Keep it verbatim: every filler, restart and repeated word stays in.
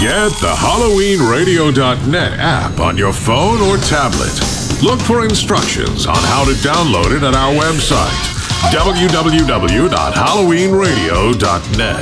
Get the Halloween Radio dot net app on your phone or tablet. Look for instructions on how to download it at our website, w w w dot halloween radio dot net.